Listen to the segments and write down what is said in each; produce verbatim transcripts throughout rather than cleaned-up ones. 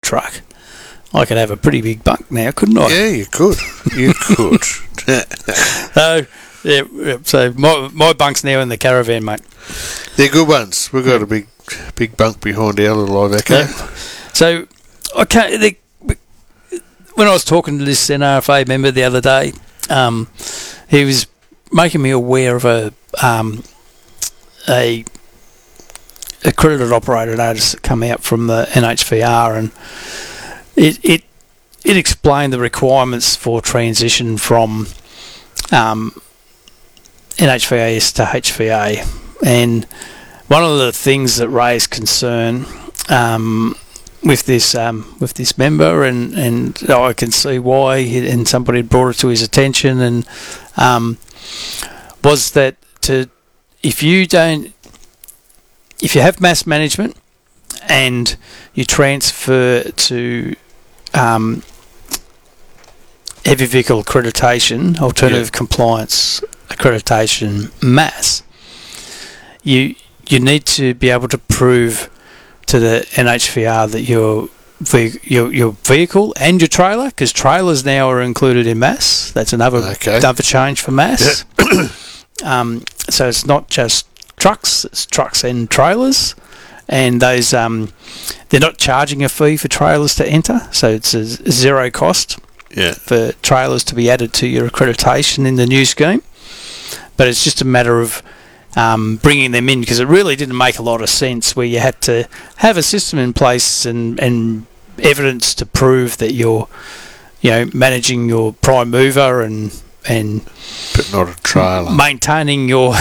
truck, I could have a pretty big bunk now, couldn't I? Yeah, you could. You could. So, yeah, yeah, so my my bunk's now in the caravan, mate. They're good ones. We've got a big big bunk behind our little Iveco. Yeah. So, I can't, they, when I was talking to this N R F A member the other day, um, he was making me aware of a um, a accredited operator notice that come out from the N H V R, and it it it explained the requirements for transition from um, N H V A S to H V A, and one of the things that raised concern um, with this um, with this member, and, and I can see why, and somebody had brought it to his attention, and um, was that to if you don't if you have mass management and you transfer to um, heavy vehicle accreditation, alternative yeah. compliance accreditation, mass, you you need to be able to prove to the N H V R that your your your vehicle and your trailer, because trailers now are included in mass. That's another okay. another change for mass. Yeah. um, so it's not just trucks; it's trucks and trailers, and those um, they're not charging a fee for trailers to enter, so it's a zero cost yeah. for trailers to be added to your accreditation in the new scheme. But it's just a matter of Um, bringing them in, because it really didn't make a lot of sense where you had to have a system in place and, and evidence to prove that you're, you know, managing your prime mover and and but not a trailer, maintaining your,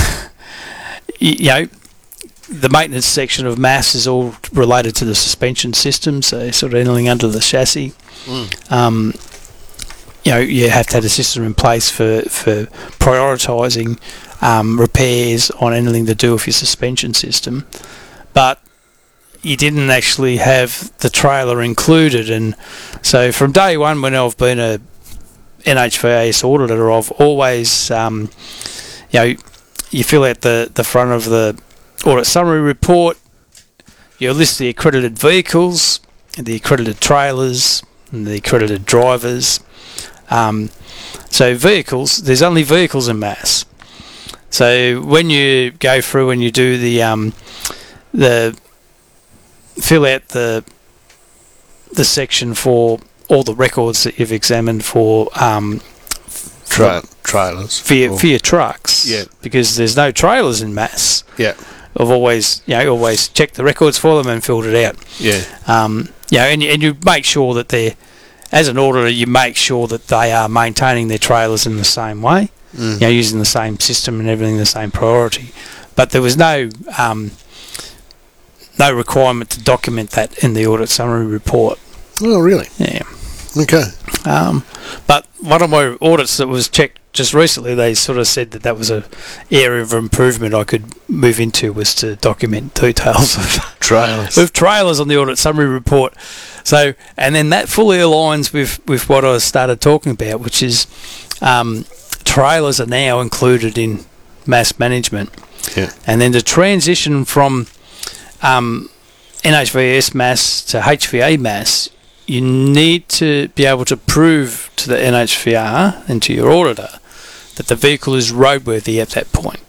you know, the maintenance section of mass is all related to the suspension system, so sort of anything under the chassis. Mm. Um, you know, you have to have a system in place for for prioritising Um, repairs on anything to do with your suspension system, but you didn't actually have the trailer included. And so from day one, when I've been a N H V A S auditor, I've always um, you know, you fill out the, the front of the audit summary report, you list the accredited vehicles, the accredited trailers, and the accredited drivers. Um, so vehicles, there's only vehicles in mass. So when you go through and you do the um, the fill out the the section for all the records that you've examined for um, Tra- trailers for your, for your trucks, yeah, because there's no trailers in mass. Yeah, I've always you know always checked the records for them and filled it out. Yeah, um, you know, and and you make sure that they're, as an auditor, you make sure that they are maintaining their trailers in the same way. Mm. You know, using the same system and everything, the same priority. But there was no um, no requirement to document that in the audit summary report. Oh, really? Yeah. Okay. Um, but one of my audits that was checked just recently, they sort of said that that was a area of improvement I could move into, was to document details of trailers of trailers on the audit summary report. So, and then that fully aligns with, with what I started talking about, which is um, trailers are now included in mass management. Yeah. And then the transition from um, N H V A S mass to H V A mass, you need to be able to prove to the N H V R and to your auditor that the vehicle is roadworthy at that point.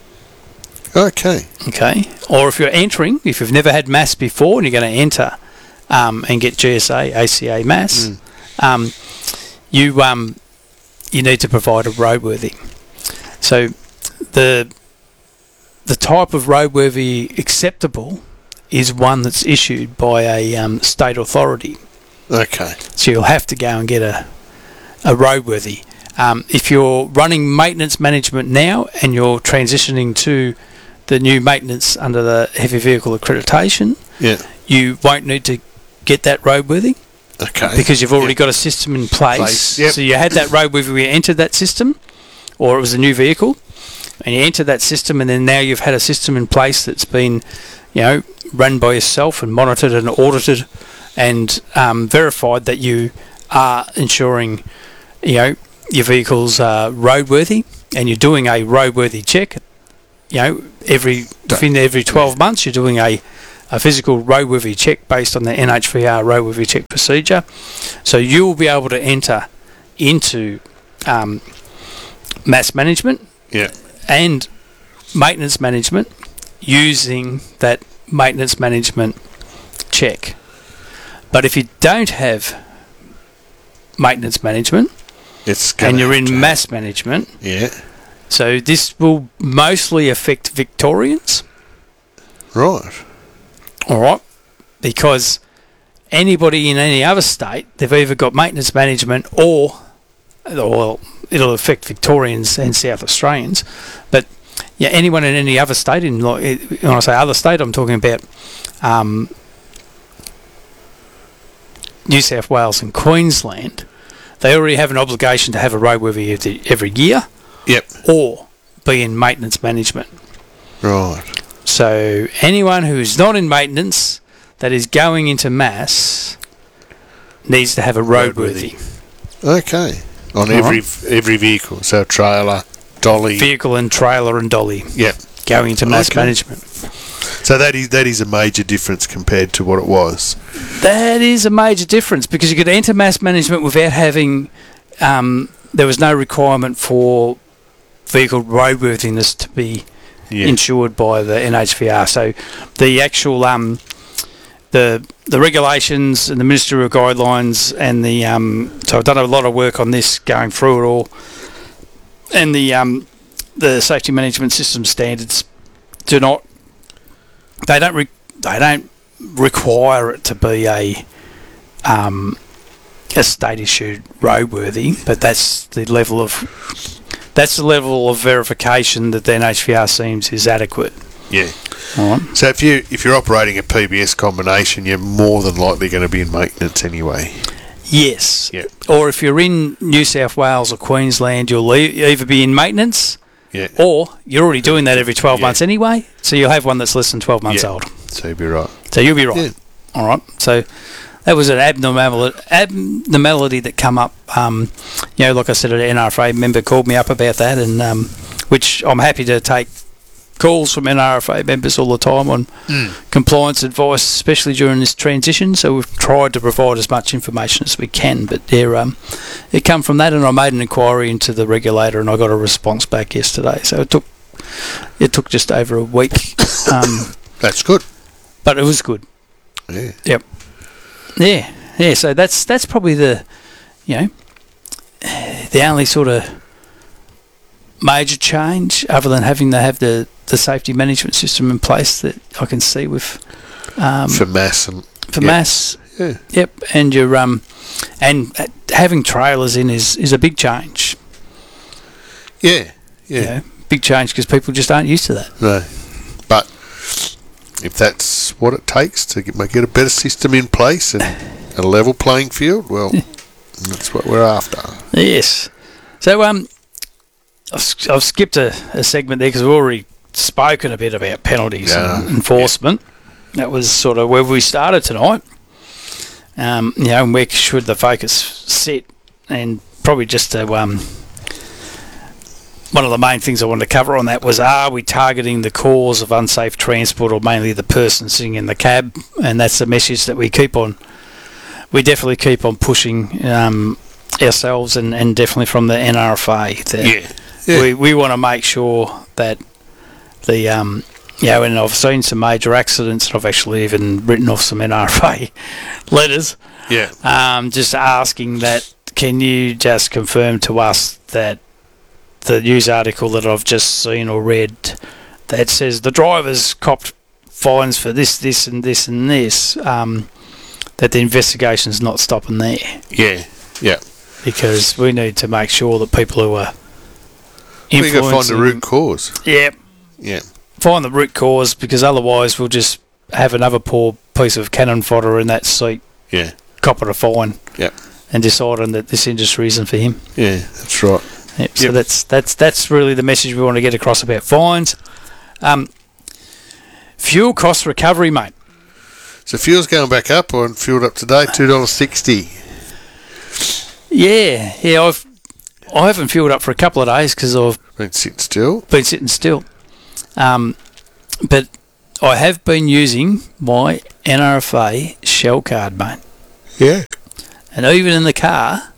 Okay. Okay. Or if you're entering, if you've never had mass before and you're going to enter um, and get G S A, A C A mass, mm. um, you um, you need to provide a roadworthy. So the the type of roadworthy acceptable is one that's issued by a um, state authority. Okay. So you'll have to go and get a a roadworthy. Um, if you're running maintenance management now and you're transitioning to the new maintenance under the heavy vehicle accreditation, yeah, you won't need to get that roadworthy. Okay. Because you've already yep. got a system in place. place. Yep. So you had that roadworthy when you entered that system, or it was a new vehicle, and you entered that system, and then now you've had a system in place that's been, you know, run by yourself and monitored and audited and um, verified that you are ensuring, you know, your vehicle's uh, roadworthy, and you're doing a roadworthy check. You know, every within every twelve months, you're doing a a physical roadworthy check based on the N H V R roadworthy check procedure. So you'll be able to enter into um, mass management Yeah. and maintenance management using that maintenance management check. But if you don't have maintenance management It's gonna and you're have to- in mass management, Yeah. so this will mostly affect Victorians, Right. all right, because anybody in any other state, they've either got maintenance management or, or it'll affect Victorians and South Australians, but yeah, anyone in any other state, in like, when I say other state, I'm talking about um, New South Wales and Queensland. They already have an obligation to have a roadworthy every, every year Yep. or be in maintenance management. Right. So anyone who's not in maintenance that is going into mass needs to have a roadworthy Okay. On All every every vehicle, so trailer, dolly. vehicle and trailer and dolly Yep. going into mass Okay. management. So that is that is a major difference compared to what it was. That is a major difference because you could enter mass management without having. Um, there was no requirement for vehicle roadworthiness to be Yeah. insured by the N H V R. So the actual um, the the regulations and the ministerial guidelines and the um, so I've done a lot of work on this going through it all, and the um, the safety management system standards do not they don't re- they don't require it to be a um, a state issued roadworthy, but that's the level of that's the level of verification that the N H V R seems is adequate. Yeah. All right. So if you if you're operating a P B S combination, you're more than likely going to be in maintenance anyway. Yes. Yeah. Or if you're in New South Wales or Queensland, you'll e- either be in maintenance, Yeah. or you're already doing that every twelve Yeah. months anyway. So you'll have one that's less than twelve months Yeah. old. So you'd be right. So you'll be right. Yeah. All right. So that was an abnormality, abnormality that come up. Um, you know, like I said, an N R F A member called me up about that, and um, which I'm happy to take calls from N R F A members all the time on Mm. compliance advice, especially during this transition. So we've tried to provide as much information as we can. But there, um, it come from that, and I made an inquiry into the regulator, and I got a response back yesterday. So it took it took just over a week, um, That's good. but it was good. Yeah. Yep. Yeah, yeah. So that's that's probably the, you know, the only sort of major change, other than having to have the, the safety management system in place, that I can see with um, For mass and for yep. mass. Yeah. Yep, and your um, and having trailers in is is a big change. Yeah. Yeah. You know, big change because people just aren't used to that. No. But if that's what it takes to get, get a better system in place and a level playing field, well, that's what we're after. Yes. So um, I've, s- I've skipped a, a segment there because we've already spoken a bit about penalties Yeah. and enforcement. That was sort of where we started tonight. Um, you know, and where should the focus sit? And probably just to um, one of the main things I wanted to cover on that was: are we targeting the cause of unsafe transport, or mainly the person sitting in the cab? And that's the message that we keep on. We definitely keep on pushing um, ourselves, and, and definitely from the N R F A. That Yeah. Yeah. We we want to make sure that the um, you know, and I've seen some major accidents, and I've actually even written off some N R F A letters, Yeah. um, just asking that, can you just confirm to us that the news article that I've just seen or read that says the drivers copped fines for this, this, and this, and this, um, that the investigation's not stopping there, Yeah. Yeah. because we need to make sure that people who are We got to find the influencing- root cause. Yeah, Yeah. find the root cause, because otherwise we'll just have another poor piece of cannon fodder in that seat, Yeah. copper a fine, Yep. and deciding that this industry isn't for him. Yeah. That's right. Yep. So Yep. that's that's that's really the message we want to get across about fines. Um, fuel cost recovery, mate. So fuel's going back up on fueled up today, two dollars sixty. Yeah, yeah. I've I haven't fueled up for a couple of days because I've Been sitting still. been sitting still. Um, but I have been using my N R F A Shell card, mate. Yeah. And even in the car,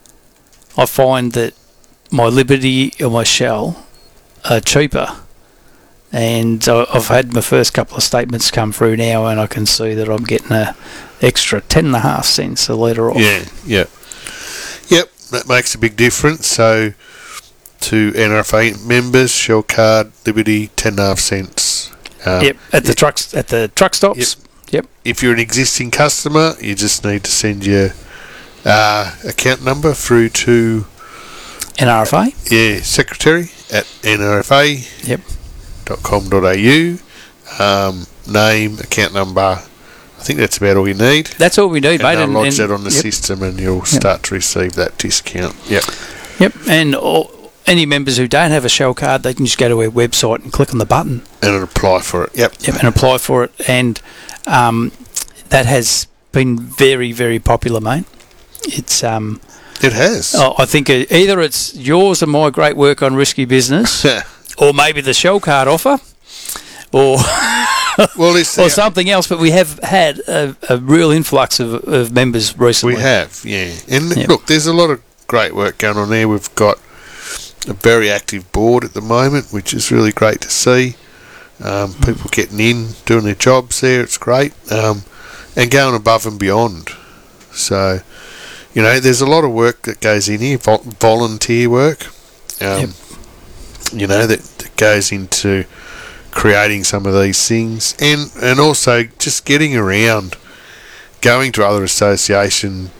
I find that my Liberty or my Shell are cheaper. And I've had my first couple of statements come through now, and I can see that I'm getting a extra ten and a half cents a litre off. Yeah, yeah. Yep, that makes a big difference. So, to N R F A members, Shell card, Liberty, ten and a half cents. Um, yep, at the trucks, at the truck stops. Yep. Yep. If you're an existing customer, you just need to send your uh, account number through to N R F A. Yeah, secretary at N R F A. Yep. dot com dot a u. Um, name, account number. I think that's about all you need. That's all we need, and mate. they'll And lodge and, that on the yep. system, and you'll start to receive that discount. Yep. Yep. And all, any members who don't have a Shell card, they can just go to our website and click on the button. And it'll apply for it. Yep. Yep. And apply for it. And um, that has been very, very popular, mate. It's um. It has. Oh, I think either it's yours or my great work on Risky Business, or maybe the Shell card offer, or well, it's or something else. But we have had a, a real influx of, of members recently. We have, yeah. And Yep. look, there's a lot of great work going on there. We've got a very active board at the moment, which is really great to see. Um, people getting in, doing their jobs there. It's great, um, and going above and beyond. So, you know, there's a lot of work that goes in here, vol- volunteer work. Um, Yep. You know, that, that goes into creating some of these things, and and also just getting around, going to other association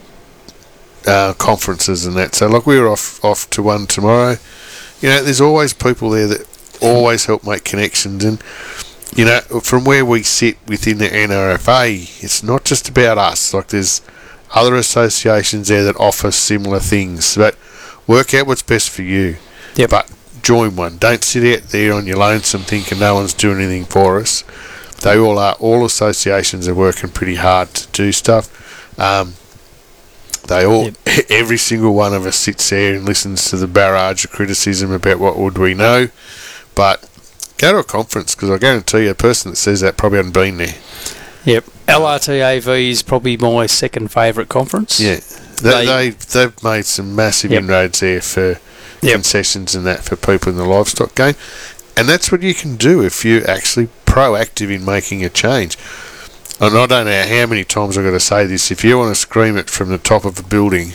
uh, conferences and that. So, like, we were off off to one tomorrow. You know, there's always people there that always help make connections, and you know, from where we sit within the N R F A, it's not just about us. Like, there's other associations there that offer similar things, but work out what's best for you. Yep. But join one. Don't sit out there on your lonesome thinking no one's doing anything for us. They all are. All associations are working pretty hard to do stuff. Um, they all, Yep. every single one of us sits there and listens to the barrage of criticism about what would we know. But go to a conference, because I guarantee you, a person that says that probably hasn't been there. Yep. L R T A V is probably my second favourite conference. Yeah. They, They- they, they've made some massive Yep. inroads there for Yep. concessions and that for people in the livestock game. And that's what you can do if you're actually proactive in making a change. And I don't know how many times I've got to say this. If you want to scream it from the top of a building,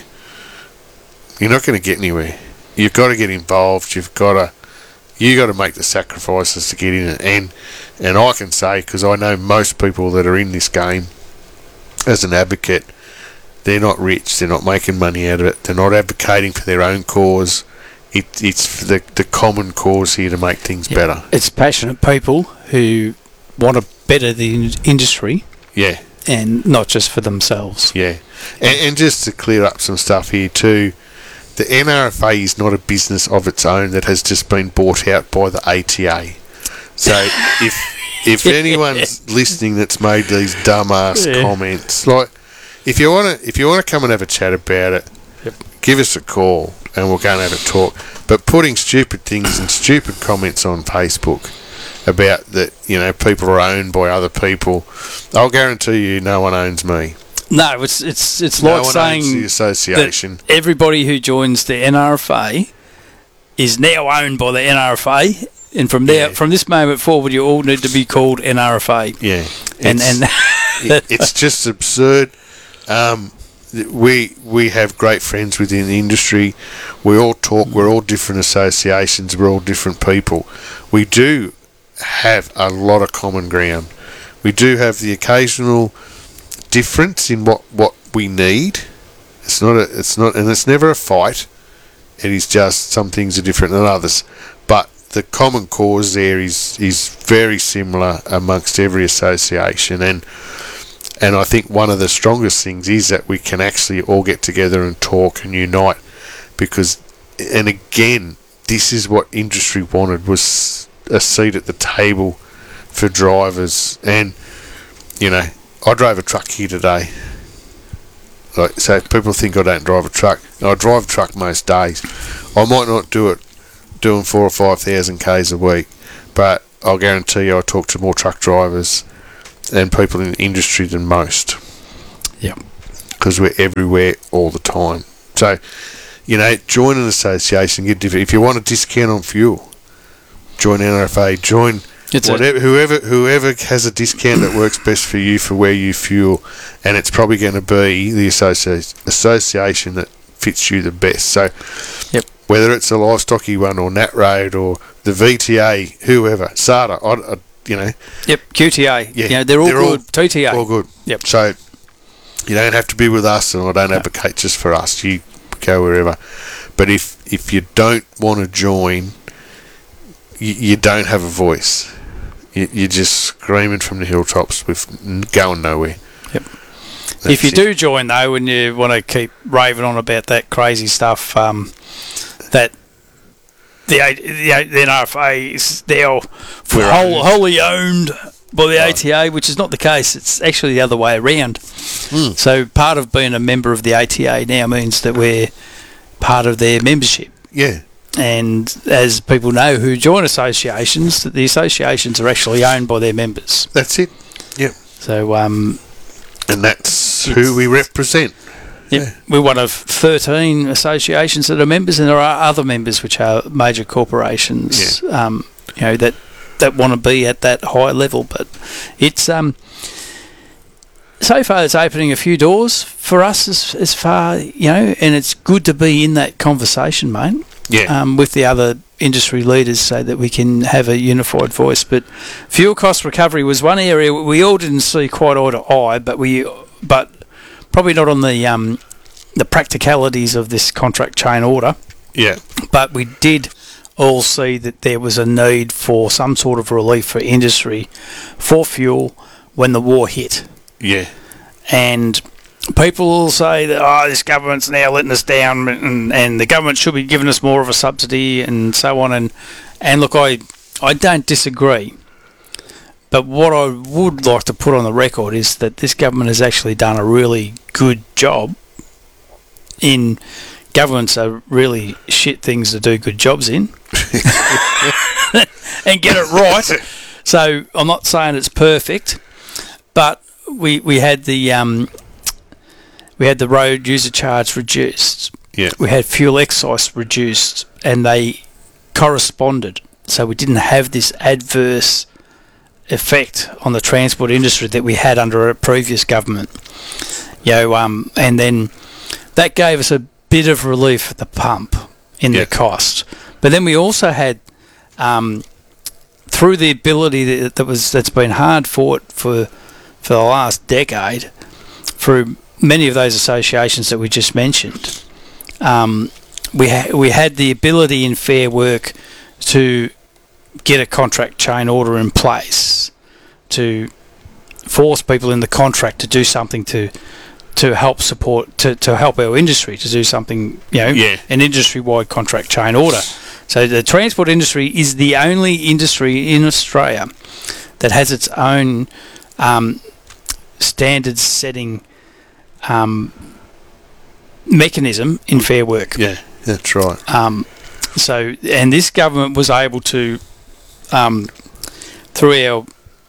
you're not going to get anywhere. You've got to get involved. You've got to you got to make the sacrifices to get in it. And, and I can say, because I know most people that are in this game, as an advocate, they're not rich. They're not making money out of it. They're not advocating for their own cause. It, it's the the common cause here to make things Yep. better. It's passionate people who want to better the in- industry Yeah, and not just for themselves. yeah. And, and just to clear up some stuff here too, the N R F A is not a business of its own that has just been bought out by the A T A. So if if anyone's listening that's made these dumbass Yeah. comments, like if you want to if you want to come and have a chat about it, Yep. give us a call and we'll go and have a talk. But putting stupid things and stupid comments on Facebook about that, you know, people are owned by other people, I'll guarantee you no one owns me. No, it's it's it's No like one saying owns the association. that everybody who joins the N R F A is now owned by the N R F A, and from there, Yeah. from this moment forward, you all need to be called N R F A. Yeah, And It's- and it, it's just absurd. Um, we we have great friends within the industry. We all talk. We're all different associations. We're all different people. We do have a lot of common ground. We do have the occasional difference in what, what we need. It's not a, it's not, and it's never a fight. It is just some things are different than others. But the common cause there is is very similar amongst every association, and and I think one of the strongest things is that we can actually all get together and talk and unite, because, and again, this is what industry wanted, was a seat at the table for drivers. And you know, I drove a truck here today. Like, so people think I don't drive a truck. I drive a truck most days. I might not do it doing four or five thousand k's a week, but I'll guarantee you I talk to more truck drivers and people in the industry than most. Yeah. Because we're everywhere all the time. So, you know, join an association. Get diff- if you want a discount on fuel, join N R F A. Join It's whatever, whoever whoever has a discount that works best for you for where you fuel, and it's probably going to be the associ- association that fits you the best. So, Yep. whether it's a livestocky one or Nat Road or the V T A, whoever, S A D A, I, I, you know. Yep, Q T A. Yeah, You know, they're all they're all- good. T T A. All good. Yep. So, you don't have to be with us, and I don't advocate just for us. You go wherever. But if if you don't want to join, you, you don't have a voice. You, you're just screaming from the hilltops with n- going nowhere. Yep. That's If you it. do join, though, and you want to keep raving on about that crazy stuff, um, that the, A- the, A- the N R F A is now for We're whole, owned. wholly owned by the Right. A T A, which is not the case. It's actually the other way around. Mm. So part of being a member of the A T A now means that we're part of their membership. Yeah. And as people know who join associations, that the associations are actually owned by their members. That's it. So um, And that's It's- who we represent. Yep. Yeah. We're one of thirteen associations that are members, and there are other members which are major corporations, um, you know, that, that want to be at that high level. But it's um, so far it's opening a few doors for us as, as far, you know, and it's good to be in that conversation, mate, Yeah. um, with the other industry leaders so that we can have a unified voice. But fuel cost recovery was one area we all didn't see quite eye to eye, but we, but probably not on the um, the practicalities of this contract chain order. yeah. But we did all see that there was a need for some sort of relief for industry for fuel when the war hit. Yeah. And people will say that, oh, this government's now letting us down, and, and the government should be giving us more of a subsidy and so on. And, and look, I, I don't disagree. But what I would like to put on the record is that this government has actually done a really good job in governments are really shit things to do good jobs in and get it right. So I'm not saying it's perfect, but we we had the um, we had the road user charge reduced. Yeah. We had fuel excise reduced, and they corresponded. So we didn't have this adverse effect on the transport industry that we had under a previous government. You know, um, and then that gave us a bit of relief at the pump in Yeah. the cost. But then we also had, um, through the ability that, that was that's been hard fought for for the last decade, through many of those associations that we just mentioned, um, we ha- we had the ability in Fair Work to get a contract chain order in place to force people in the contract to do something to to help support to, to help our industry to do something, you know, Yeah. an industry-wide contract chain order. So the transport industry is the only industry in Australia that has its own um, standards-setting um, mechanism in Fair Work. Yeah. That's right. Um, so, and this government was able to, um, through our,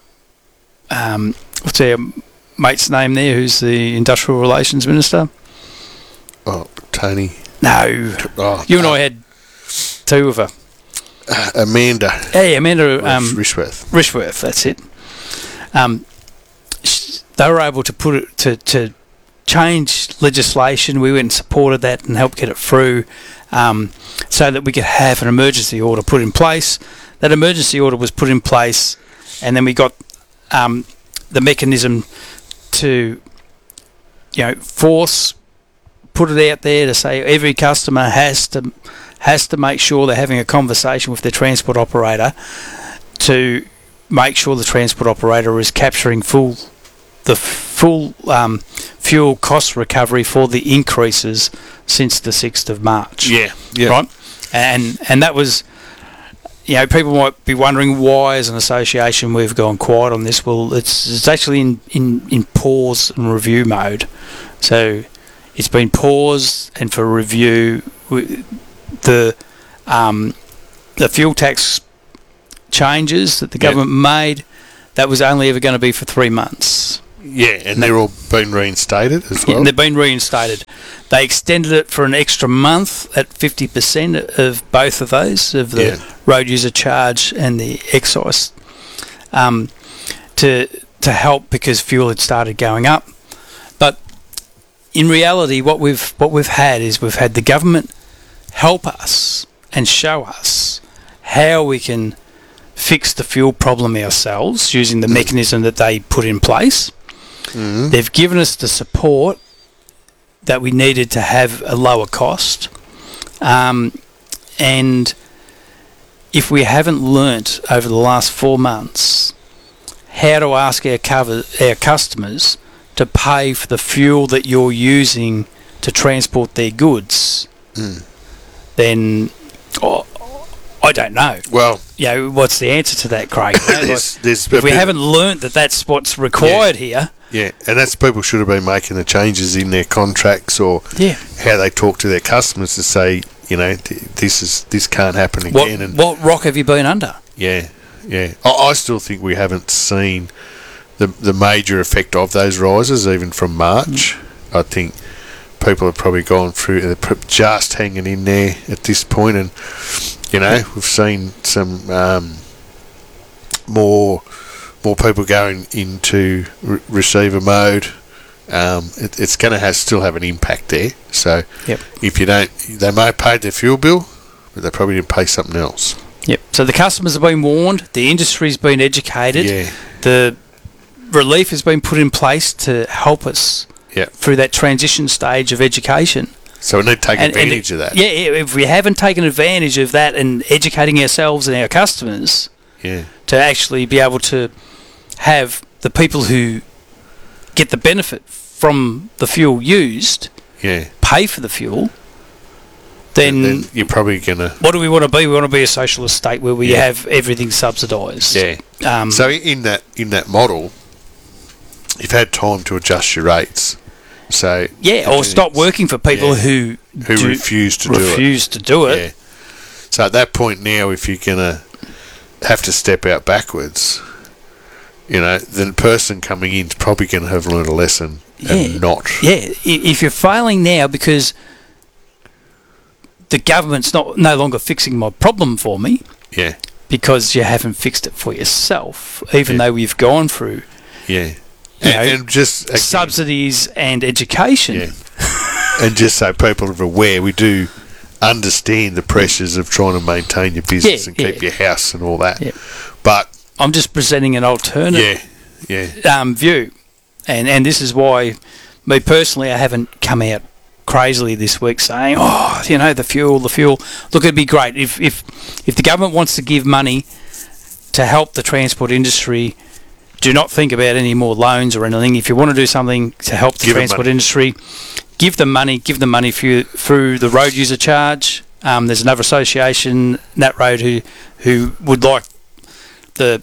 um, what's our mate's name there, who's the Industrial Relations Minister? Oh, Tony. No, Oh, you and I had two of her. uh, Amanda. Hey, Amanda um, Rishworth. Rishworth, that's it. Um, sh- they were able to put it to, to change legislation. We went and supported that and helped get it through, um, so that we could have an emergency order put in place. That emergency order was put in place, and then we got um, the mechanism to, you know, force, put it out there to say every customer has to has to make sure they're having a conversation with their transport operator to make sure the transport operator is capturing full the full um, fuel cost recovery for the increases since the sixth of March. Yeah. Yeah. Right? And and that was, you know, people might be wondering why as an association we've gone quiet on this. Well, it's it's actually in, in, in pause and review mode. So it's been paused, and for review, we- the um, the fuel tax changes that the Yeah. government made, that was only ever going to be for three months. Yeah, and they're all been reinstated as Yeah, well. and they've been reinstated. They extended it for an extra month at fifty percent of both of those, of the Yeah. road user charge and the excise, um, to to help because fuel had started going up. But in reality, what we've what we've had is we've had the government help us and show us how we can fix the fuel problem ourselves using the mechanism that they put in place. Mhm. They've given us the support that we needed to have a lower cost. Um, and if we haven't learnt over the last four months how to ask our, cover, our customers to pay for the fuel that you're using to transport their goods, Mm. then oh, I don't know. Well, You know, what's the answer to that, Craig? You know, like, there's, there's a if we bit- haven't learnt that that's what's required here, yeah, and that's people should have been making the changes in their contracts or yeah. how they talk to their customers to say, you know, th- this is this can't happen What, again. And what rock have you been under? yeah, yeah, I, I still think we haven't seen the the major effect of those rises even from March. I think people have probably gone through, they're pr- just hanging in there at this point, and you know we've seen some um, more more people going into re- receiver mode. Um, it, it's going to have still have an impact there. So Yep. if you don't, they may have paid their fuel bill, but they probably didn't pay something else. Yep. So the customers have been warned, the industry's been educated, Yeah, the relief has been put in place to help us yeah. through that transition stage of education. So we need to take And- and advantage of that. Yeah, if we haven't taken advantage of that and educating ourselves and our customers Yeah, to actually be able to have the people who get the benefit from the fuel used yeah. pay for the fuel, then, then you're probably gonna. what do we want to be? We want to be a socialist state where we Yeah. have everything subsidised. Yeah. Um, So in that in that model, you've had time to adjust your rates. So yeah, or stop working for people Yeah. who who do- refuse to do it. refuse to do it. Yeah. So at that point now, if you're gonna have to step out backwards, you know, the person coming in is probably going to have learned a lesson and Yeah. not. Yeah, i- if you're failing now because the government's not no longer fixing my problem for me Yeah, because you haven't fixed it for yourself, even Yeah. though we've gone through yeah. You And, know, and just again, subsidies and education. Yeah. and just so people are aware, we do understand the pressures of trying to maintain your business Yeah, and keep yeah. your house and all that. Yeah. But I'm just presenting an alternate yeah, yeah, um, view, and and this is why, me personally, I haven't come out crazily this week saying, oh, you know, the fuel, the fuel. Look, it'd be great if if if the government wants to give money to help the transport industry. Do not think about any more loans or anything. If you want to do something to help the Give 'em transport money. industry, give them money. Give them money through through the road user charge. Um, there's another association, Nat Road, who who would like the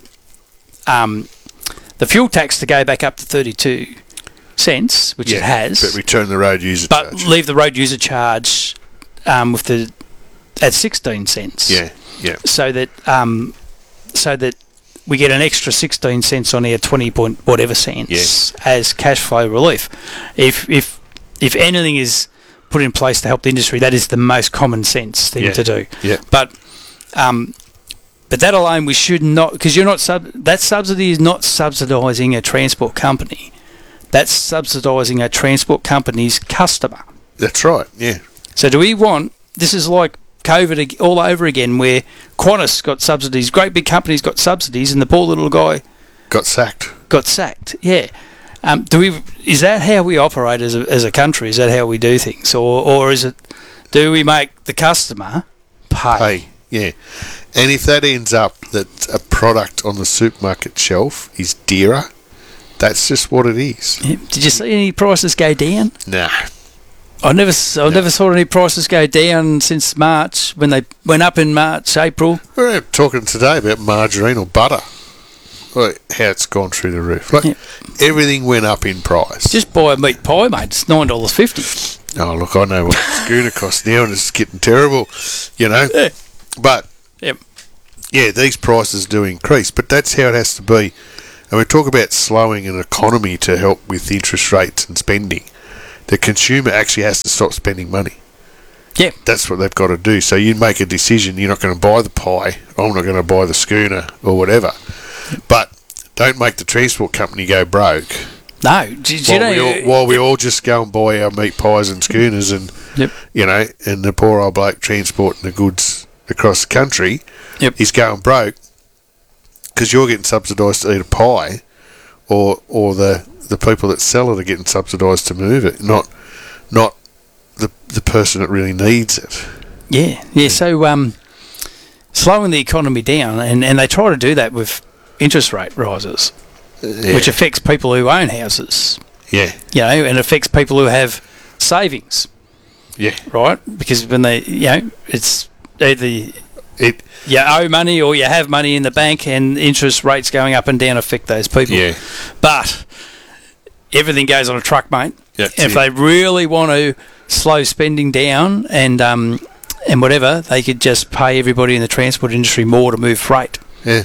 um, the fuel tax to go back up to thirty-two cents, which yeah. it has, But return the road user but charge. leave the road user charge um, with the at sixteen cents. Yeah, yeah, So that um, so that we get an extra sixteen cents on our twenty point whatever cents as cash flow relief. If if if anything is put in place to help the industry, that is the most common sense thing Yeah. to do. yeah, But um, but that alone, we should not, because you're not sub. That subsidy is not subsidising a transport company. That's subsidising a transport company's customer. that's right. Yeah, So do we want? This is like COVID ag- all over again, where Qantas got subsidies, great big companies got subsidies, and the poor little guy got sacked. got sacked. Yeah. Um, do we? Is that how we operate as a, as a country? Is that how we do things, or or is it? Do we make the customer pay? Hey, yeah. And if that ends up that a product on the supermarket shelf is dearer, that's just what it is. Yeah. Did you see any prices go down? Nah. I never, s- I never saw any prices go down since March when they went up in March, April. We're talking today about margarine or butter. Like how it's gone through the roof. Like Yeah. everything went up in price. Just buy a meat pie, mate. It's nine dollars fifty. Oh look, I know what a schooner costs now, and it's getting terrible. You know, Yeah. but Yep. yeah, these prices do increase, but that's how it has to be. And we talk about slowing an economy to help with interest rates and spending. The consumer actually has to stop spending money. Yeah. That's what they've got to do. So you make a decision, you're not going to buy the pie, I'm not going to buy the schooner or whatever. But don't make the transport company go broke. No. Do, do while, you know, we all, while we all just go and buy our meat pies and schooners and, yep. you know, and the poor old bloke transporting the goods across the country, yep. he's going broke because you're getting subsidised to eat a pie, or or the, the people that sell it are getting subsidised to move it, not not the the person that really needs it. Yeah, yeah. So um, slowing the economy down, and, and they try to do that with interest rate rises, Yeah. which affects people who own houses. Yeah, You know, and affects people who have savings. yeah. Right, because when they, you know, it's either It you owe money or you have money in the bank, and interest rates going up and down affect those people. yeah. But everything goes on a truck, mate. That's if it. they really want to slow spending down and um, and whatever, they could just pay everybody in the transport industry more to move freight. Yeah.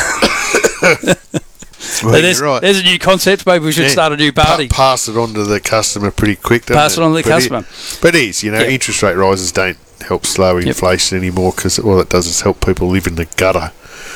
So Well, there's, you're right. there's a new concept. Maybe we should Yeah. start a new Pa- party. pass it on to the customer pretty quick. doesn't Pass it on to the But customer. but it is, you know, Yeah. interest rate rises don't help slow Yep. inflation anymore, because all it does is help people live in the gutter.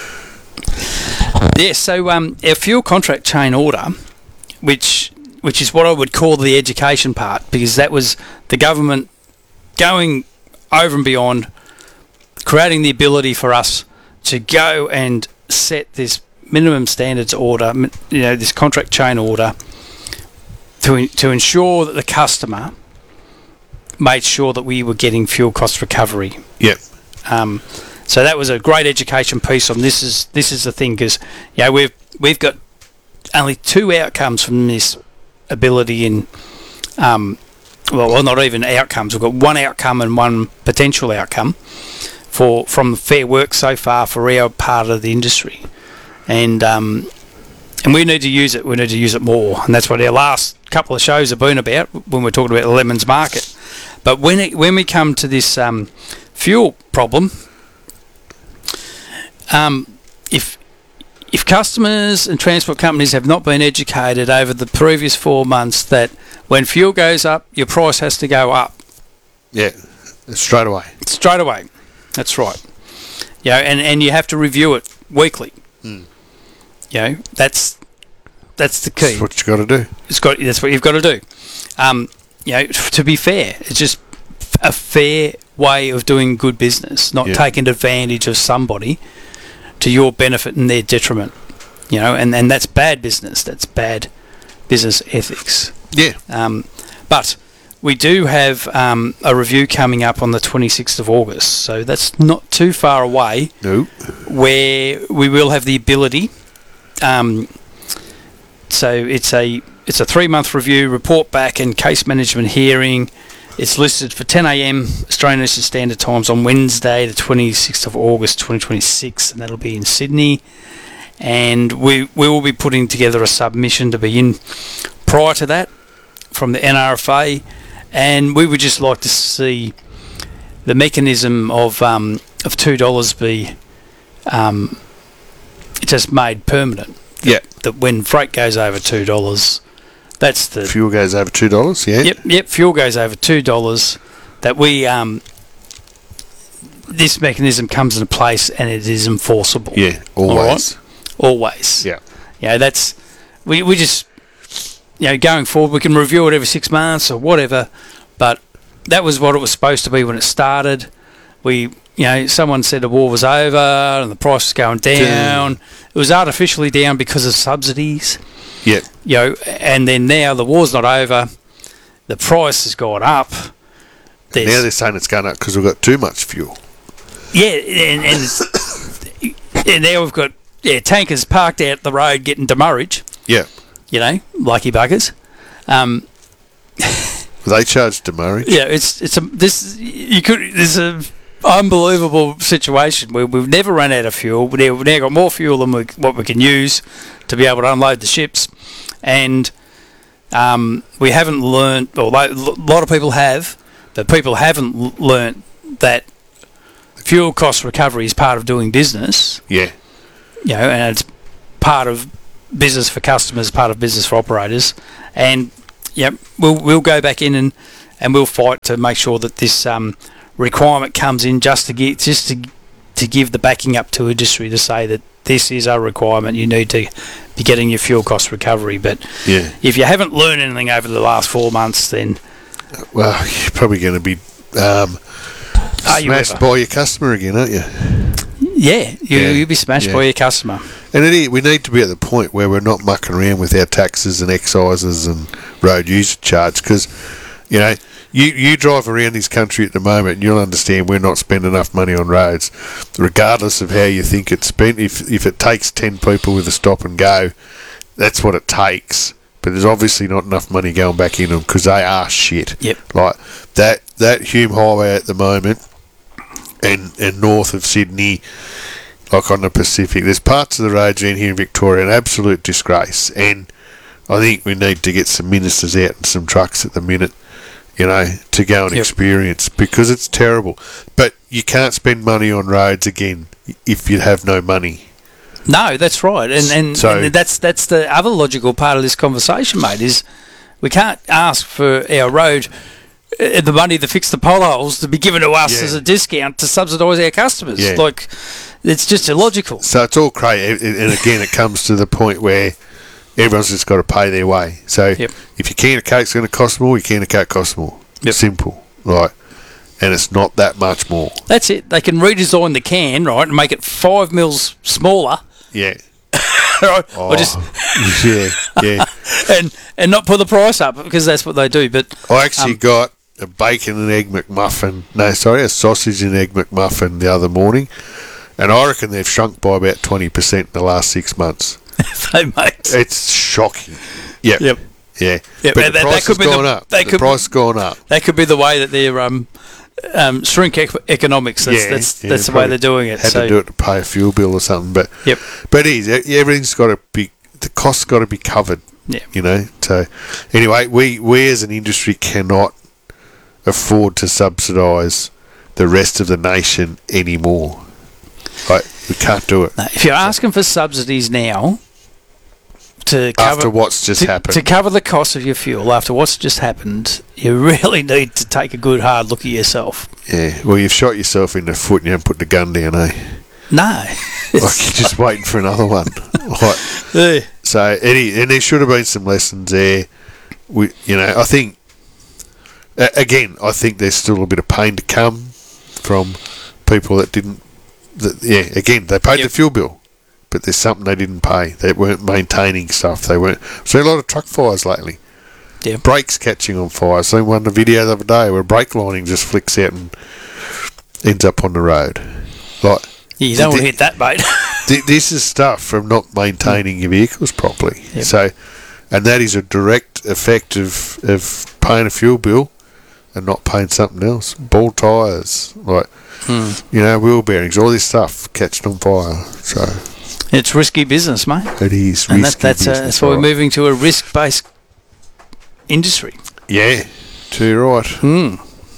Yeah, so um, our fuel contract chain order, which which is what I would call the education part, because that was the government going over and beyond, creating the ability for us to go and set this minimum standards order, mi- you know, this contract chain order, to to ensure that the customer made sure that we were getting fuel cost recovery. Yep. Um, so that was a great education piece on this is this is the thing, because you know, we've we've got only two outcomes from this ability in um, well, well not even outcomes. We've got one outcome and one potential outcome for from Fair Work so far for our part of the industry, and um, and we need to use it. We need to use it more, and that's what our last couple of shows have been about when we're talking about the lemons market. But when it, when we come to this um, fuel problem, um, if if customers and transport companies have not been educated over the previous four months that when fuel goes up, your price has to go up Yeah. Straight away. straight away. That's right. You know, and, and you have to review it weekly. Mm. You know, that's that's the key. That's what you got to do. It's got that's what you've got to do. Um, you know, to be fair, it's just a fair way of doing good business, not Yeah. taking advantage of somebody to your benefit and their detriment. You know, and, and that's bad business. That's bad business ethics. Yeah. Um, but we do have um, a review coming up on the twenty-sixth of August, so that's not too far away, No. where we will have the ability. Um, so it's a it's a three month review, report back, and case management hearing. It's listed for ten a m Australian Eastern Standard Times on Wednesday, the twenty-sixth of August, twenty twenty-six, and that'll be in Sydney. And we we will be putting together a submission to be in prior to that from the N R F A, and we would just like to see the mechanism of um, of two dollars be um, just made permanent. Yeah. That when freight goes over two dollars, that's the Fuel goes over two dollars. Yeah. Yep, yep. Fuel goes over two dollars. That we um, this mechanism comes into place and it is enforceable. Yeah. Always. Always. Yeah. You know, that's we we just you know going forward we can review it every six months or whatever, but that was what it was supposed to be when it started. We you know someone said the war was over and the price was going down. It was artificially down because of subsidies. Yeah. You know, and then now the war's not over, the price has gone up. There's, Now they're saying it's going up because we've got too much fuel. yeah, and, and, it's- and now we've got yeah tankers parked out the road getting demurrage. Yeah. You know, lucky buggers. Um, They charge demurrage. yeah, it's it's a this you could there's a unbelievable situation where we've never run out of fuel. We've now, we've now got more fuel than we, what we can use to be able to unload the ships, and um, we haven't learned, or a lot of people have, but people haven't l- learnt that fuel cost recovery is part of doing business. Yeah. You know, and it's part of business for customers, part of business for operators, and yep, we'll we'll go back in and, and we'll fight to make sure that this um, requirement comes in just to get just to to give the backing up to industry to say that this is a requirement. You need to be getting your fuel cost recovery. But yeah. if you haven't learned anything over the last four months, then well, you're probably going to be um, smashed by your customer again, aren't you? Yeah, you, yeah. you'll be smashed yeah. by your customer. And it is, we need to be at the point where we're not mucking around with our taxes and excises and road user charge, because, you know, you, you drive around this country at the moment and you'll understand we're not spending enough money on roads, regardless of how you think it's spent. If, if it takes ten people with a stop and go, that's what it takes. But there's obviously not enough money going back in them because they are shit. Yep. Like that, that Hume Highway at the moment, and and north of Sydney, like on the Pacific, there's parts of the roads around here in Victoria an absolute disgrace, and I think we need to get some ministers out and some trucks at the minute, you know, to go and yep. experience, because it's terrible. But you can't spend money on roads again if you have no money. No, that's right, and and, so, and that's that's the other logical part of this conversation, mate, is we can't ask for our road Uh, the money to fix the potholes to be given to us yeah. as a discount to subsidise our customers. Yeah. Like, it's just illogical. So it's all crazy, and again, it comes to the point where everyone's just got to pay their way. So yep. if your can of Coke's going to cost more, your can of Coke costs more. Yep. Simple, right? And it's not that much more. That's it. They can redesign the can, right, and make it five mils smaller. Yeah. right? Oh, or just yeah, yeah. and and not put the price up, because that's what they do. But I actually um, got a bacon and egg McMuffin. No, sorry, a sausage and egg McMuffin the other morning, and I reckon they've shrunk by about twenty percent in the last six months. They mate. It's shocking. Yep. Yep. Yeah. Yep. But And the that, price that could has be gone the, up. That the could, price has gone up. That could be the way that they're um, um, shrink ec- economics. That's yeah, that's, yeah, that's the way they're doing it. Had so. to do it to pay a fuel bill or something. But yep. But it is. Everything's got to be. The cost's got to be covered. Yeah. You know. So anyway, we we as an industry cannot afford to subsidise the rest of the nation anymore. Like, we can't do it. No, if you're asking for subsidies now to cover after what's just to, happened, to cover the cost of your fuel after what's just happened, you really need to take a good hard look at yourself. Yeah. Well, you've shot yourself in the foot and you haven't put the gun down, eh? No. Like, you're just waiting for another one. Like, yeah. So, Eddie, and there should have been some lessons there. We, you know, I think. Again, I think there's still a bit of pain to come from people that didn't. That, yeah, again, they paid yep. the fuel bill, but there's something they didn't pay. They weren't maintaining stuff. They weren't. So a lot of truck fires lately. Yeah. Brakes catching on fire. I seen one in the video the other day where brake lining just flicks out and ends up on the road. Like, yeah, you don't want to hit that, mate. This is stuff from not maintaining your vehicles properly. Yep. So, and that is a direct effect of of paying a fuel bill and not paying something else. Ball tyres, like, hmm. you know, wheel bearings, all this stuff catching on fire. So it's risky business, mate. It is risky and that, that's business. Uh, that's why we're moving to a risk-based industry. Yeah, too right. Hmm.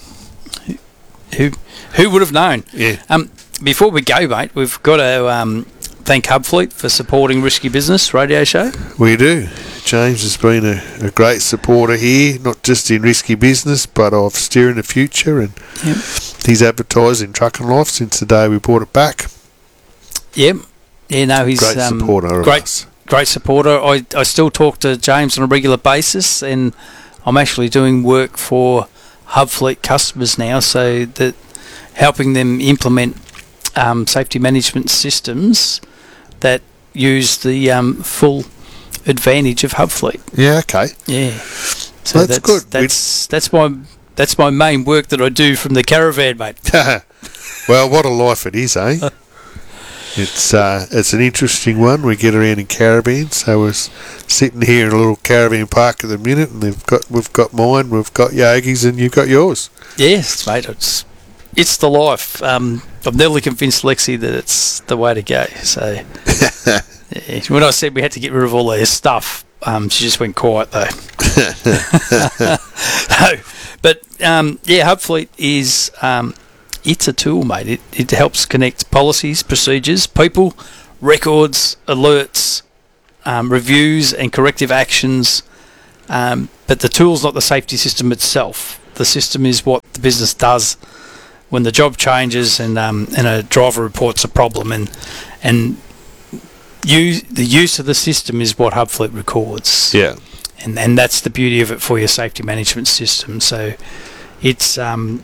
Who who would have known? Yeah. Um. Before we go, mate, we've got to um, thank Hubfleet for supporting Risky Business Radio Show. We do. James has been a, a great supporter here, not just in Risky Business, but of Steering the Future, and yep. he's advertised in Truck and Life since the day we bought it back. Yep. Yeah, no, he's great um, supporter of great, us. Great supporter. I, I still talk to James on a regular basis, and I'm actually doing work for Hubfleet customers now, so that helping them implement um, safety management systems that use the um, full advantage of Hubfleet. Yeah, okay. Yeah. So well, that's, that's good. That's We'd that's my that's my main work that I do from the caravan, mate. Well, what a life it is, eh? It's uh, it's an interesting one. We get around in caravans. So we're sitting here in a little caravan park at the minute, and they've got we've got mine, we've got Yogi's, and you've got yours. Yes, mate. It's it's the life. Um, I've nearly convinced Lexi that it's the way to go. So yeah. When I said we had to get rid of all their stuff, um, she just went quiet though. No, but um, yeah, Hubfleet is um, it's a tool, mate. It, it helps connect policies, procedures, people, records, alerts, um, reviews and corrective actions. Um, but the tool's not the safety system itself. The system is what the business does when the job changes and um, and a driver reports a problem. And and you, the use of the system is what Hubfleet records. Yeah. And and that's the beauty of it for your safety management system. So it's um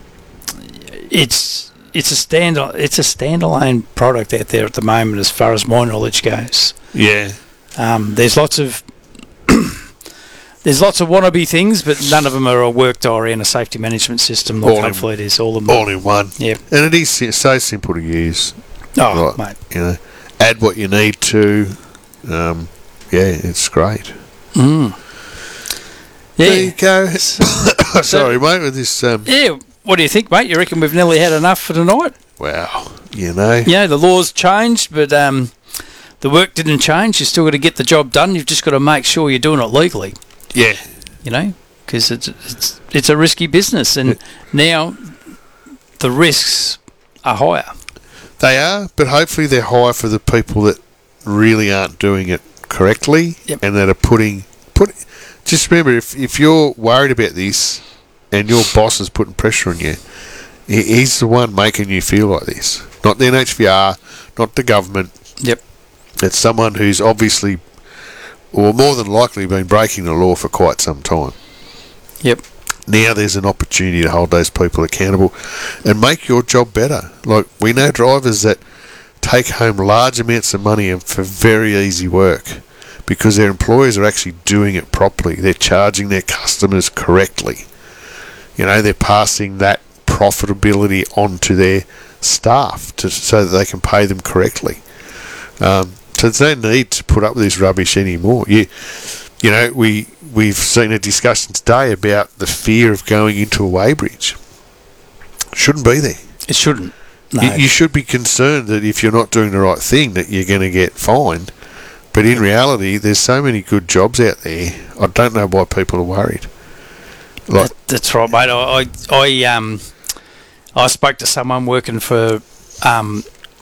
it's it's a stand it's a standalone product out there at the moment as far as my knowledge goes. Yeah. Um, there's lots of there's lots of wannabe things, but none of them are a work diary and a safety management system like Hubfleet is. All of them. All in one. Yeah. And it is si- so simple to use. Oh, Like, mate. You know, add what you need to. Um, yeah, it's great. Mm. Yeah. There you go. Sorry, mate, with this. Um, Yeah. What do you think, mate? You reckon we've nearly had enough for tonight? wow. You know. Yeah, the laws changed, but um, the work didn't change. You've still got to get the job done. You've just got to make sure you're doing it legally. Yeah. You know, because it's it's it's a risky business, and now the risks are higher. They are, but hopefully they're high for the people that really aren't doing it correctly. Yep. And that are putting put. Just remember, if if you're worried about this, and your boss is putting pressure on you, he, he's the one making you feel like this. Not the N H V R, not the government. Yep. It's someone who's obviously, or more than likely, been breaking the law for quite some time. Yep. Now there's an opportunity to hold those people accountable and make your job better. Like, we know drivers that take home large amounts of money and for very easy work because their employers are actually doing it properly. They're charging their customers correctly. You know, they're passing that profitability on to their staff to, so that they can pay them correctly. Um, so there's no need to put up with this rubbish anymore. You, you know, we, we've seen a discussion today about the fear of going into a weighbridge. Shouldn't be there. It shouldn't. No. You, you should be concerned that if you're not doing the right thing that you're going to get fined. But in reality, there's so many good jobs out there, I don't know why people are worried. Like, that, that's right, mate. I, I, I, um, I spoke to someone working for, um,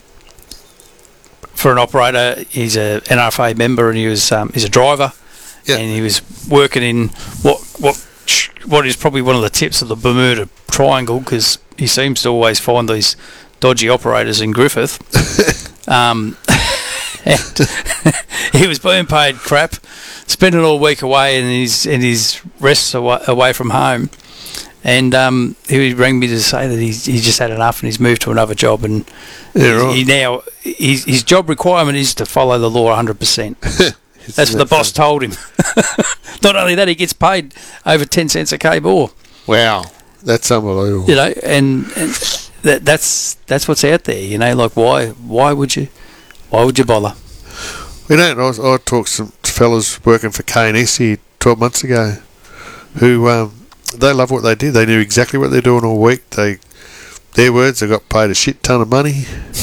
for an operator. He's a N R F A member, and he was, um, he's a driver, yeah. and he was working in what, what, what is probably one of the tips of the Bermuda Triangle, because he seems to always find these dodgy operators in Griffith. um, and he was being paid crap, spending all week away in his in his rests away, away from home, and um, he rang me to say that he's he just had enough and he's moved to another job, and yeah, right. he now his, his job requirement is to follow the law one hundred percent. That's what the boss told him. Not only that, he gets paid over ten cents a k more. Wow, that's unbelievable. You know, and, and that that's that's what's out there. You know, like why why would you why would you bother? We don't. I, was, I talked to some fellas working for K and S here twelve months ago, who um, they love what they did. They knew exactly what they're doing all week. They, their words, they got paid a shit ton of money.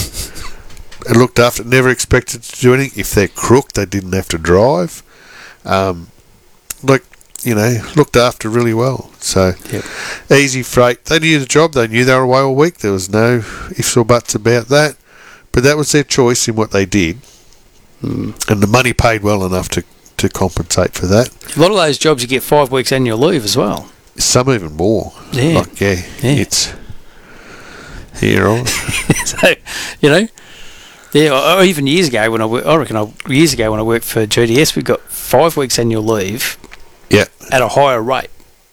And looked after. Never expected to do anything. If they're crook, they didn't have to drive. Um, like you know, looked after really well. So yep. Easy freight. They knew the job. They knew they were away all week. There was no ifs or buts about that. But that was their choice in what they did. Mm. And the money paid well enough to, to compensate for that. A lot of those jobs you get five weeks annual leave as well. Some even more. Yeah. Like, yeah, yeah. It's... Yeah, right. So, you know, yeah, or even years ago when I, I reckon I, years ago when I worked for G D S, we got five weeks annual leave. Yeah. At a higher rate.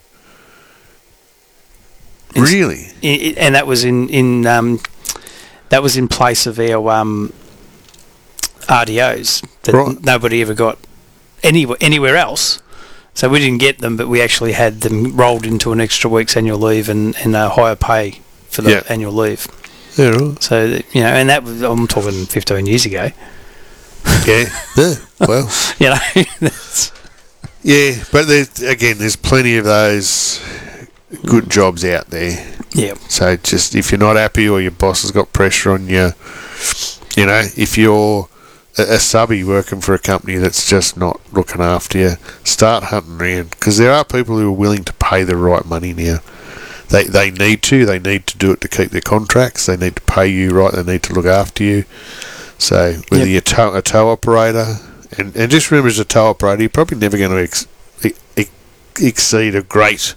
Really? In, and that was in in um, that was in place of our um, R D Os that right. nobody ever got anywhere anywhere else. So we didn't get them, but we actually had them rolled into an extra week's annual leave and, and a higher pay for the yeah. annual leave. Yeah, right. So you know, and that was, I'm talking fifteen years ago. Yeah. Yeah. Well. You know. That's yeah, but there's, again, there's plenty of those good jobs out there. Yeah. So just if you're not happy or your boss has got pressure on you, you know, if you're a, a subby working for a company that's just not looking after you, start hunting around, because there are people who are willing to pay the right money now. they they need to. They need to do it to keep their contracts. They need to pay you right. They need to look after you. So whether yep. you're tow, a tow operator, and, and just remember as a tow operator, you're probably never going to ex, ex, exceed a great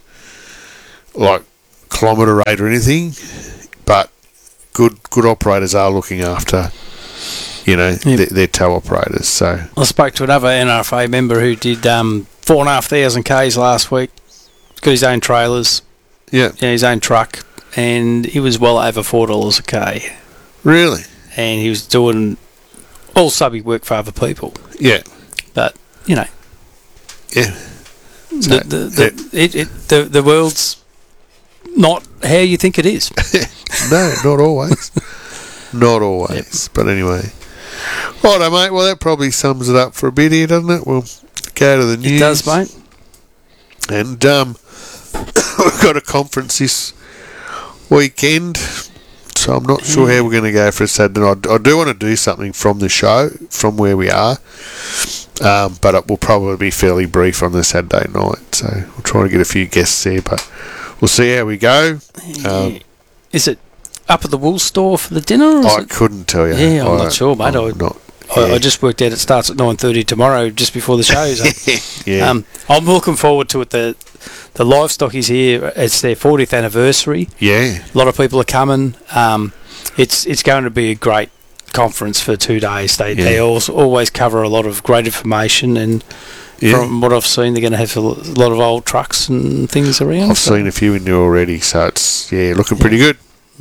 like kilometre rate or anything, but good good operators are looking after, you know, yep. their, their tow operators. So I spoke to another N R F A member who did um, four and a half thousand k's last week. Got his own trailers, yeah, yeah, his own truck, and he was well over four dollars a k. Really? And he was doing all subby work for other people. Yeah, but you know, yeah, so, the the the, yeah. It, it, the the world's not how you think it is. No, not always, not always. Yep. But anyway, righto, mate. Well, that probably sums it up for a bit here, doesn't it? We'll go to the news. It does, mate. And um, we've got a conference this weekend, so I'm not sure how we're going to go for a Saturday night. I do want to do something from the show, from where we are, um, but it will probably be fairly brief on the Saturday night. So we'll try to get a few guests there, but we'll see how we go. Um, Is it up at the Wool store for the dinner? Or I it? couldn't tell you. Yeah, I'm I, not sure, mate. I'm I, not, I, yeah. I just worked out it starts at nine thirty tomorrow, just before the show. So. yeah. Um, I'm looking forward to it. The the livestock is here. It's their fortieth anniversary. Yeah. A lot of people are coming. Um, it's it's going to be a great conference for two days. They yeah. they also always cover a lot of great information, and yeah. from what I've seen, they're going to have a lot of old trucks and things around. I've so. seen a few in there already, so it's yeah looking pretty good.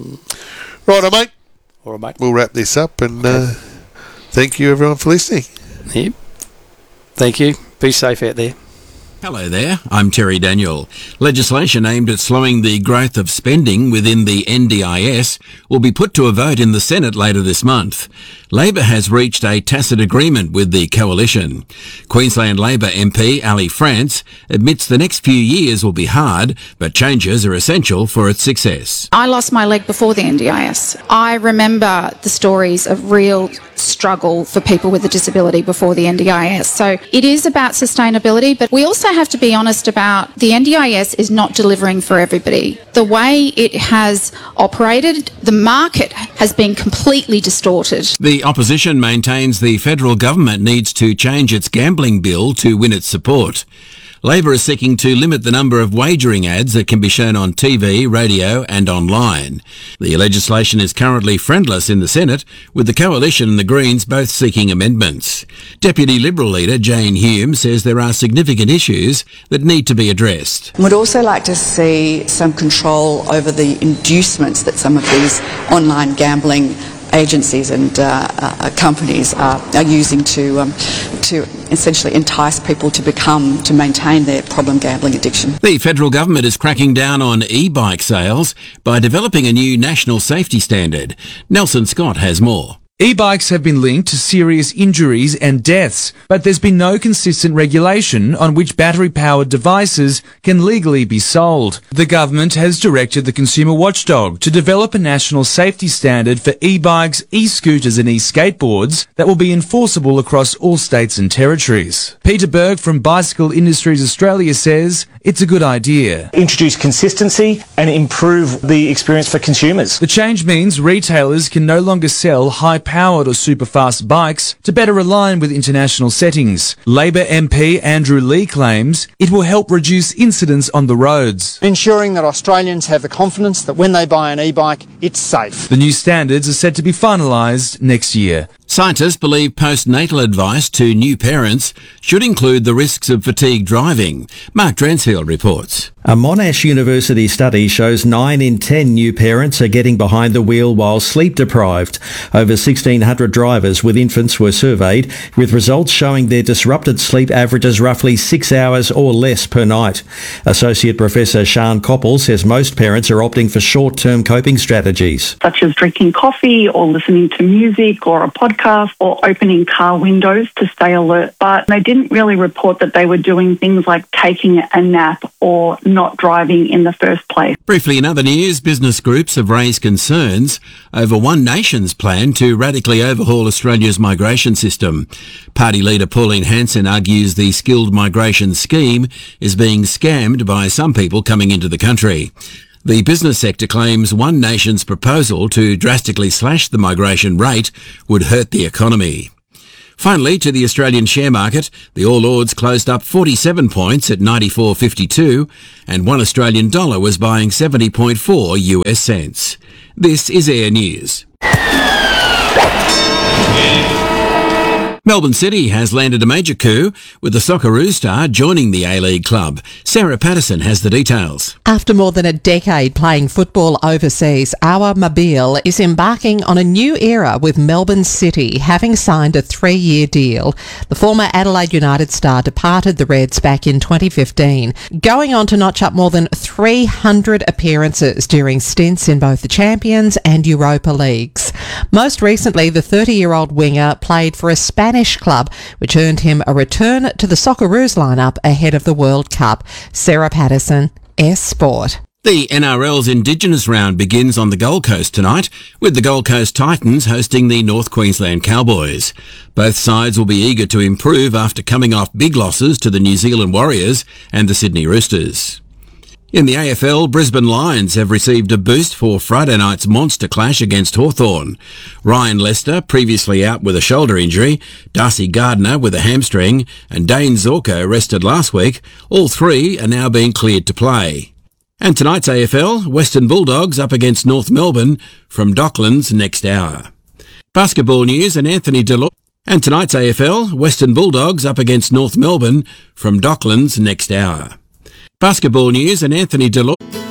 Mm. Righto, mate. All right, mate. We'll wrap this up, and okay. uh, thank you everyone for listening. Yep. Thank you. Be safe out there. Hello there, I'm Terry Daniel. Legislation aimed at slowing the growth of spending within the N D I S will be put to a vote in the Senate later this month. Labor has reached a tacit agreement with the coalition. Queensland Labor M P Ali France admits the next few years will be hard, but changes are essential for its success. I lost my leg before the N D I S. I remember the stories of real struggle for people with a disability before the N D I S. So it is about sustainability, but we also have to be honest about the N D I S is not delivering for everybody. The way it has operated, the market has been completely distorted. The opposition maintains the federal government needs to change its gambling bill to win its support. Labor is seeking to limit the number of wagering ads that can be shown on T V, radio and online. The legislation is currently friendless in the Senate, with the Coalition and the Greens both seeking amendments. Deputy Liberal leader Jane Hume says there are significant issues that need to be addressed. We'd also like to see some control over the inducements that some of these online gambling agencies and uh, uh, companies are, are using to um, to essentially entice people to become, to maintain their problem gambling addiction. The federal government is cracking down on e-bike sales by developing a new national safety standard. Nelson Scott has more. E-bikes have been linked to serious injuries and deaths, but there's been no consistent regulation on which battery-powered devices can legally be sold. The government has directed the Consumer Watchdog to develop a national safety standard for e-bikes, e-scooters and e-skateboards that will be enforceable across all states and territories. Peter Berg from Bicycle Industries Australia says it's a good idea. Introduce consistency and improve the experience for consumers. The change means retailers can no longer sell high-powered or super-fast bikes to better align with international settings. Labor M P Andrew Lee claims it will help reduce incidents on the roads, ensuring that Australians have the confidence that when they buy an e-bike, it's safe. The new standards are set to be finalised next year. Scientists believe postnatal advice to new parents should include the risks of fatigue driving. Mark Dransfield reports. A Monash University study shows nine in ten new parents are getting behind the wheel while sleep deprived. Over sixteen hundred drivers with infants were surveyed, with results showing their disrupted sleep averages roughly six hours or less per night. Associate Professor Sian Koppel says most parents are opting for short-term coping strategies, such as drinking coffee or listening to music or a podcast or opening car windows to stay alert. But they didn't really report that they were doing things like taking a nap or not driving in the first place. Briefly in other news, business groups have raised concerns over One Nation's plan to radically overhaul Australia's migration system. Party leader Pauline Hanson argues the skilled migration scheme is being scammed by some people coming into the country. The business sector claims One Nation's proposal to drastically slash the migration rate would hurt the economy. Finally, to the Australian share market, the All Ords closed up forty-seven points at ninety-four fifty-two, and one Australian dollar was buying seventy point four U S cents. This is Air News. Melbourne City has landed a major coup, with the Socceroos star joining the A-League club. Sarah Patterson has the details. After more than a decade playing football overseas, Awer Mabil is embarking on a new era with Melbourne City, having signed a three-year deal. The former Adelaide United star departed the Reds back in twenty fifteen, going on to notch up more than three hundred appearances during stints in both the Champions and Europa Leagues. Most recently, the thirty-year-old winger played for a Spanish club, which earned him a return to the Socceroos lineup ahead of the World Cup. Sarah Patterson, S Sport. The N R L's Indigenous round begins on the Gold Coast tonight, with the Gold Coast Titans hosting the North Queensland Cowboys. Both sides will be eager to improve after coming off big losses to the New Zealand Warriors and the Sydney Roosters. In the A F L, Brisbane Lions have received a boost for Friday night's monster clash against Hawthorn. Ryan Lester, previously out with a shoulder injury, Darcy Gardner with a hamstring, and Dane Zorko rested last week, all three are now being cleared to play. And tonight's A F L, Western Bulldogs up against North Melbourne from Docklands next hour. Basketball news and Anthony Delort. And tonight's A F L, Western Bulldogs up against North Melbourne from Docklands next hour. Basketball news and Anthony Delort.